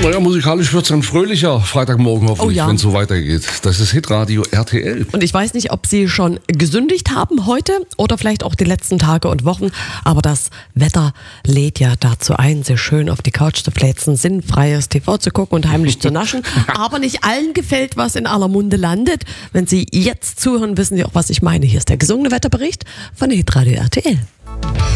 Naja, musikalisch wird es ein fröhlicher Freitagmorgen hoffentlich, ja. wenn es so weitergeht. Das ist Hitradio RTL. Und ich weiß nicht, ob Sie schon gesündigt haben heute oder vielleicht auch die letzten Tage und Wochen, aber das Wetter lädt ja dazu ein, sich schön auf die Couch zu fläzen, sinnfreies TV zu gucken und heimlich zu naschen. Aber nicht allen gefällt, was in aller Munde landet. Wenn Sie jetzt zuhören, wissen Sie auch, was ich meine. Hier ist der gesungene Wetterbericht von Hitradio RTL.